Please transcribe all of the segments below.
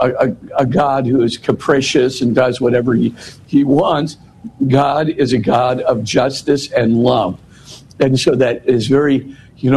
a God who is capricious and does whatever he wants. God is a God of justice and love. And so that is very,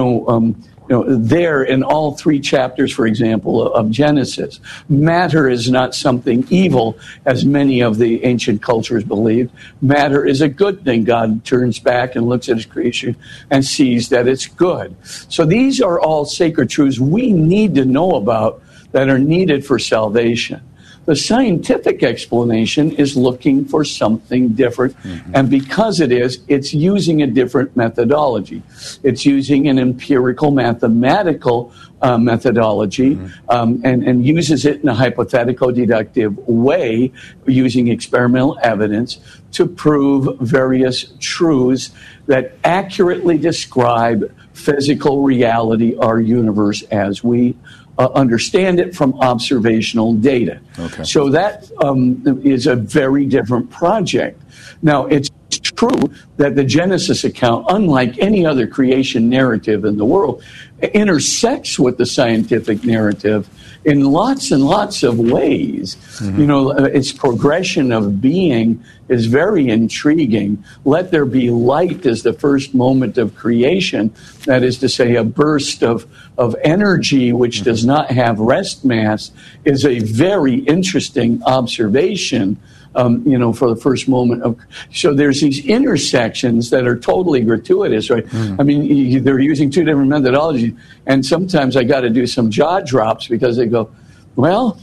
there in all 3 chapters, for example, of Genesis. Matter is not something evil, as many of the ancient cultures believed. Matter is a good thing. God turns back and looks at his creation and sees that it's good. So these are all sacred truths we need to know about that are needed for salvation. The scientific explanation is looking for something different, and because it's using a different methodology. It's using an empirical mathematical methodology and uses it in a hypothetico-deductive way, using experimental evidence to prove various truths that accurately describe physical reality, our universe as we understand it from observational data. Okay. So that is a very different project. Now, it's true that the Genesis account, unlike any other creation narrative in the world, intersects with the scientific narrative in lots and lots of ways. Its progression of being is very intriguing. Let there be light is the first moment of creation. That is to say, a burst of energy which does not have rest mass is a very interesting observation. For the first moment so there's these intersections that are totally gratuitous, right? I mean, they're using 2 different methodologies, and sometimes I got to do some jaw drops because they go, well,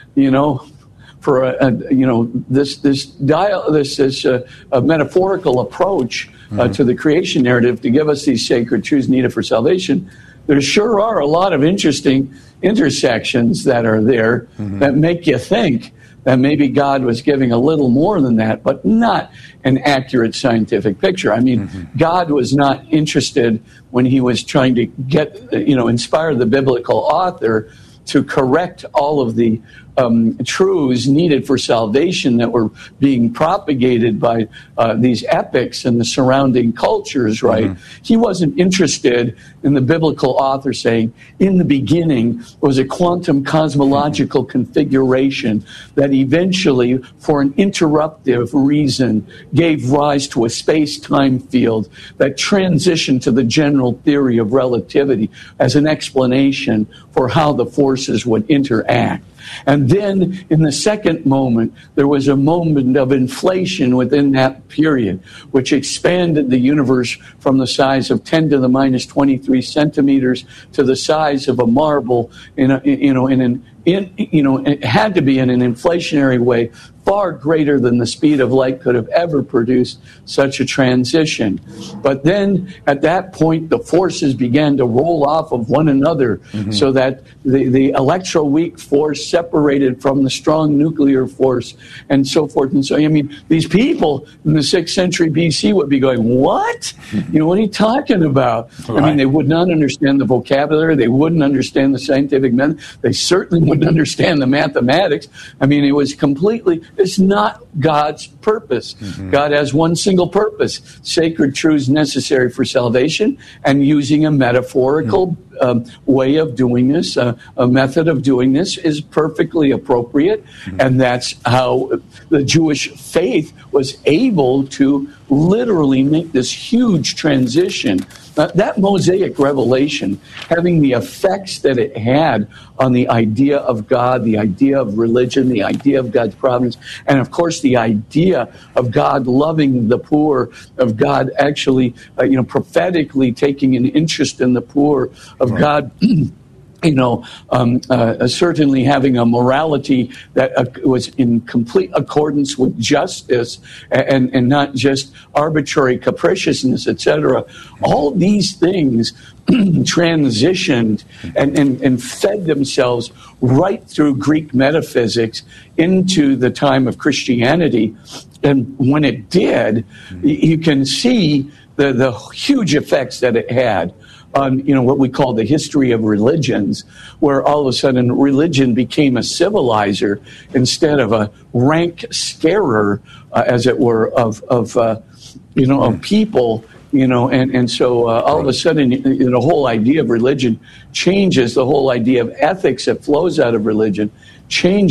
for this metaphorical approach to the creation narrative to give us these sacred truths needed for salvation. There sure are a lot of interesting intersections that are there that make you think that maybe God was giving a little more than that, but not an accurate scientific picture. I mean, God was not interested when he was trying to inspire the biblical author to correct all of the truths needed for salvation that were being propagated by these epics and the surrounding cultures, right? He wasn't interested in the biblical author saying, in the beginning was a quantum cosmological configuration that eventually, for an interruptive reason, gave rise to a space-time field that transitioned to the general theory of relativity as an explanation for how the forces would interact. And then in the second moment, there was a moment of inflation within that period, which expanded the universe from the size of 10 to the minus 23 centimeters to the size of a marble it had to be in an inflationary way far greater than the speed of light could have ever produced such a transition. But then at that point, the forces began to roll off of one another so that the electroweak force separated from the strong nuclear force and so forth. And so, I mean, these people in the 6th century BC would be going, what? What are you talking about? Right. I mean, they would not understand the vocabulary. They wouldn't understand the scientific method. They certainly wouldn't understand the mathematics. I mean, it was it's not God's purpose. God has one single purpose: sacred truths necessary for salvation, and using a metaphorical way of doing this, a method of doing this is perfectly appropriate. And that's how the Jewish faith was able to literally make this huge transition. That Mosaic revelation, having the effects that it had on the idea of God, the idea of religion, the idea of God's providence, and of course the idea of God loving the poor, of God actually, prophetically taking an interest in the poor, of God certainly having a morality that was in complete accordance with justice and not just arbitrary capriciousness, etc. All these things transitioned and fed themselves right through Greek metaphysics into the time of Christianity. And when it did, you can see the huge effects that it had on what we call the history of religions, where all of a sudden religion became a civilizer instead of a rank scarer, as it were, of people. And so all of a sudden the whole idea of religion changes. The whole idea of ethics that flows out of religion changes.